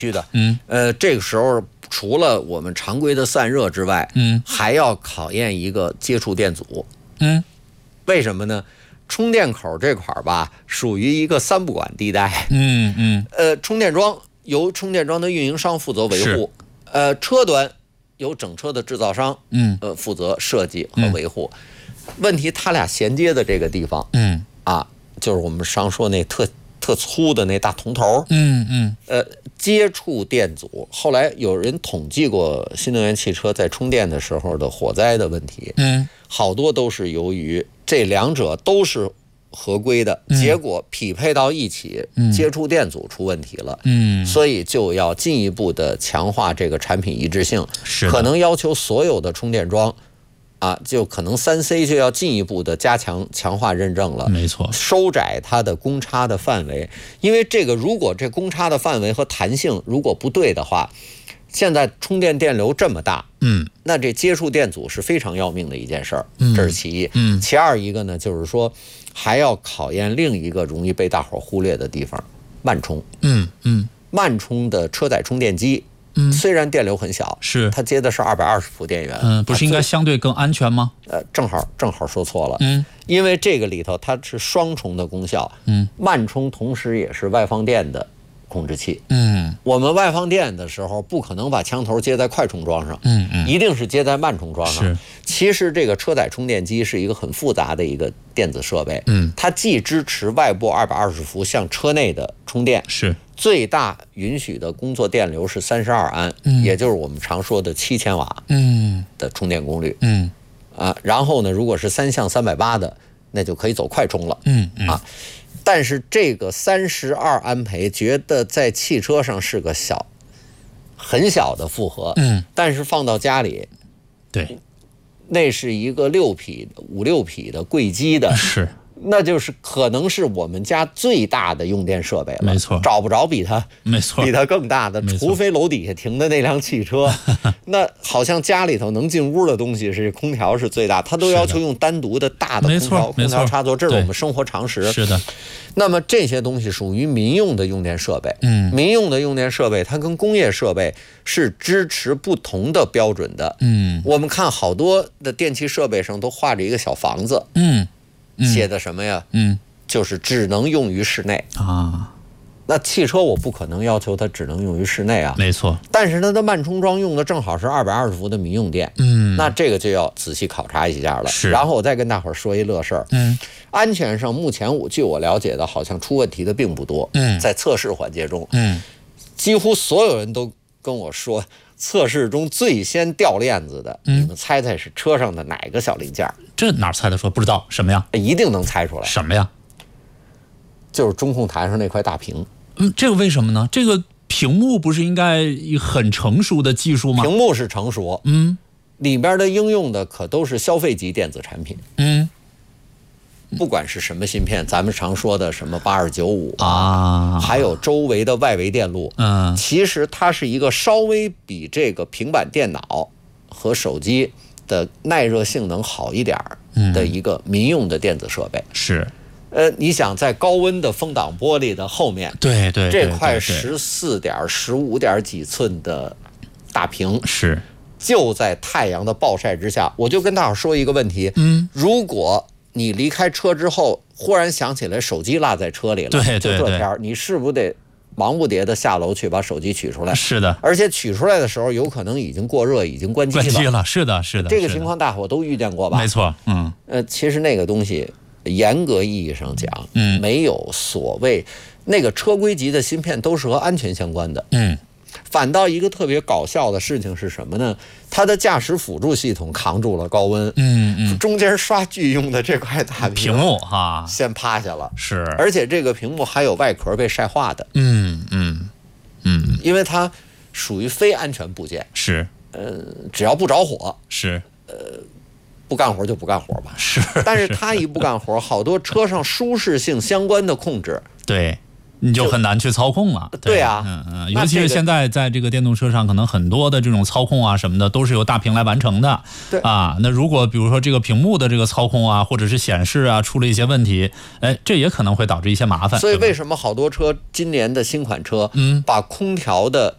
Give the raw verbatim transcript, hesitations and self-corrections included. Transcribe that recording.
须的。嗯，呃，这个时候除了我们常规的散热之外，嗯，还要考验一个接触电阻。嗯，为什么呢？充电口这块儿吧，属于一个三不管地带。嗯嗯，呃，充电桩由充电桩的运营商负责维护，呃，车端由整车的制造商，嗯，呃，负责设计和维护。嗯、问题它俩衔接的这个地方，嗯啊，就是我们常说那特。特粗的那大铜头，嗯嗯，呃，接触电阻。后来有人统计过新能源汽车在充电的时候的火灾的问题，嗯，好多都是由于这两者都是合规的，嗯、结果匹配到一起，嗯、接触电阻出问题了，嗯，所以就要进一步的强化这个产品一致性，是可能要求所有的充电桩。啊，就可能三 C 就要进一步的加强强化认证了，没错，收窄它的公差的范围，因为这个如果这公差的范围和弹性如果不对的话，现在充电电流这么大，嗯，那这接触电阻是非常要命的一件事儿，嗯，这是其一，嗯，其二一个呢，就是说还要考验另一个容易被大伙忽略的地方，慢充，嗯嗯，慢充的车载充电机。嗯，虽然电流很小，是它接的是二百二十伏电源，嗯， 不是应该相对更安全吗？ 呃，正好正好说错了，嗯，因为这个里头它是双重的功效，嗯，慢充同时也是外放电的控制器，嗯，我们外放电的时候不可能把枪头接在快充桩上，嗯嗯，一定是接在慢充桩上。是，其实这个车载充电机是一个很复杂的一个电子设备，嗯，它既支持外部二百二十伏向车内的充电，是。最大允许的工作电流是三十二安，嗯，也就是我们常说的七千瓦，嗯，的充电功率，嗯，啊，然后呢，如果是三向三百八的，那就可以走快充了，嗯嗯啊，但是这个三十二安培觉得在汽车上是个小，很小的负荷，嗯，但是放到家里， 对， 那是一个六匹五六匹的柜机的， 是。 那就是可能是我们家最大的用电设备了， 没错， 找不着比它没错比它更大的，除非楼底下停的那辆汽车。那好像家里头能进屋的东西是空调是最大，它都要求用单独的大的空调空调插座，这是我们生活常识。 是的。 那么这些东西属于民用的用电设备，嗯，民用的用电设备它跟工业设备是支持不同的标准的，嗯，我们看好多的电器设备上都画着一个小房子，嗯。写的什么呀？嗯，就是只能用于室内啊。那汽车我不可能要求它只能用于室内啊， 没错。 但是它的慢充桩用的正好是二百二十伏的民用电，嗯，那这个就要仔细考察一下了。是。然后我再跟大伙儿说一乐事儿，嗯，安全上目前我据我了解的，好像出问题的并不多，嗯，在测试环节中，嗯，几乎所有人都跟我说。测试中最先掉链子的，嗯、你们猜猜是车上的哪个小零件？ 这哪猜得出？不知道什么呀？ 一定能猜出来。 什么呀？ 就是中控台上那块大屏。 嗯，这个为什么呢？这个屏幕不是应该很成熟的技术吗？ 屏幕是成熟，嗯，里边的应用的可都是消费级电子产品，嗯。不管是什么芯片，咱们常说的什么八二九五啊，还有周围的外围电路，嗯，其实它是一个稍微比这个平板电脑和手机的耐热性能好一点的一个民用的电子设备。是，呃，你想在高温的风挡玻璃的后面， 对对， 这块十四点十五点几寸的大屏是就在太阳的暴晒之下。我就跟大伙说一个问题，嗯，如果你离开车之后，忽然想起来手机落在车里了， 对对对， 就这天你是不是得忙不迭的下楼去把手机取出来？ 是的， 而且取出来的时候，有可能已经过热，已经关机了。 关机了，是的，是的。 这个情况大伙都遇见过吧？ 没错，嗯， 呃，其实那个东西，严格意义上讲，嗯，没有所谓那个车规级的芯片都是和安全相关的，嗯。反倒一个特别搞笑的事情是什么呢？它的驾驶辅助系统扛住了高温，嗯嗯，中间刷剧用的这块大屏幕哈， 先趴下了， 是， 而且这个屏幕还有外壳被晒化的，嗯嗯嗯，因为它属于非安全部件， 是， 呃，只要不着火， 是， 呃，不干活就不干活吧， 是， 但是它一不干活，好多车上舒适性相关的控制， 对。你就很难去操控了， 对啊， 嗯嗯，尤其是现在在这个电动车上，可能很多的这种操控啊什么的，都是由大屏来完成的， 对啊。那如果比如说这个屏幕的这个操控啊，或者是显示啊，出了一些问题，哎，这也可能会导致一些麻烦。 所以为什么好多车今年的新款车，嗯，把空调的